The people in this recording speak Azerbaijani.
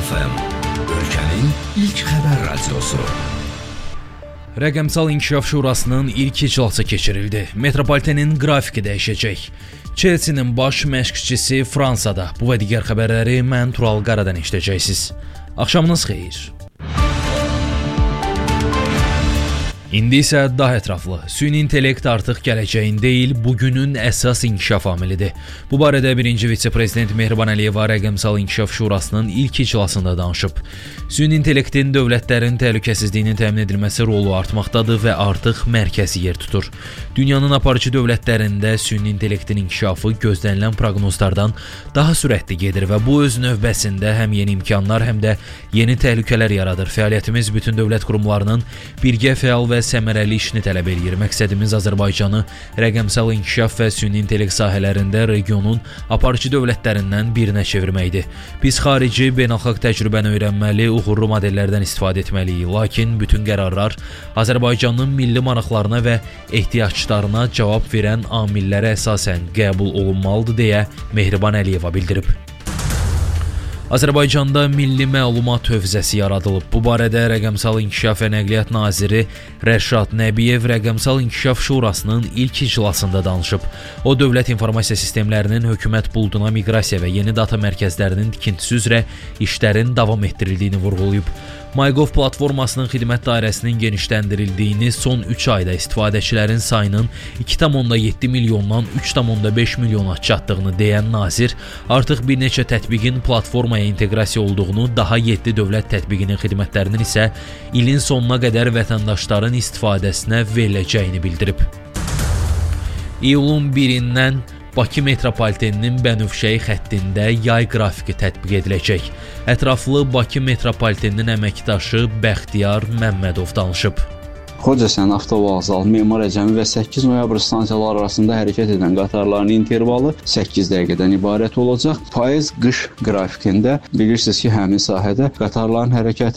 FM, ölkənin ilk xəbər radiosu. Rəqəmsal İnkişaf Şurasının ilk iclası keçirildi. Metropolitenin qrafiki dəyişəcək. Chelsea'nin baş məşqçisi Fransada. Bu və digər xəbərləri mən Tural Qaradan eşidəcəksiniz. Axşamınız xeyir. İndi isə daha ətraflı. Süni intellekt artıq gələcəyin deyil, bugünün əsas inkişaf amilidir. Bu barədə birinci vitse-prezident Mehriban Əliyeva Rəqəmsal İnkişaf Şurasının ilk iclasında danışıb. Süni intellektin dövlətlərin təhlükəsizliyinin təmin edilməsi rolu artmaqdadır və artıq mərkəzi yer tutur. Dünyanın aparıcı dövlətlərində süni intellektin inkişafı gözlənilən proqnozlardan daha sürətli gedir və bu öz növbəsində həm yeni imkanlar, həm də yeni təhlükələr yaradır. Fəaliyyətimiz bütün dövlət qurumlarının birgə fəal və səmərəli işini tələb edir. Məqsədimiz Azərbaycanı rəqəmsal inkişaf və süni intellekt sahələrində regionun aparıcı dövlətlərindən birinə çevirməkdir. Biz xarici beynəlxalq təcrübəni öyrənməli, uğurlu modellərdən istifadə etməliyik. Lakin bütün qərarlar Azərbaycanın milli maraqlarına və ehtiyaclarına cavab verən amillərə əsasən qəbul olunmalıdır deyə Mehriban Əliyeva bildirib. Azərbaycanda milli məlumat hövzəsi yaradılıb. Bu barədə Rəqəmsal İnkişaf və Nəqliyyat naziri Rəşad Nəbiyev Rəqəmsal İnkişaf Şurasının ilk iclasında danışıb. O, dövlət informasiya sistemlərinin hökumət buluduna miqrasiya və yeni data mərkəzlərinin tikintisi üzrə işlərin davam etdirildiyini vurğulayıb. MyGov platformasının xidmət dairəsinin genişləndirildiyini, son 3 ayda istifadəçilərin sayının 2,7 milyondan 3,5 milyona çatdığını deyən nazir, artıq bir neçə tətbiqin platformaya inteqrasiya olduğunu, daha 7 dövlət tətbiqinin xidmətlərinin isə ilin sonuna qədər vətəndaşların istifadəsinə veriləcəyini bildirib. İyulun 1-dən Bakı metropoliteninin Bənövşəyi xəttində yay qrafiki tətbiq ediləcək. Ətraflı Bakı metropoliteninin əməkdaşı Bəxtiyar Məmmədov danışıb. Xocəsən avtovağzal, Memar Əcəmi və 8 noyabr stansiyaları arasında hərəkət edən qatarların intervalı 8 dəqiqədən ibarət olacaq. Payız qış qrafikində bilirsiniz ki, həmin sahədə qatarların hərəkəti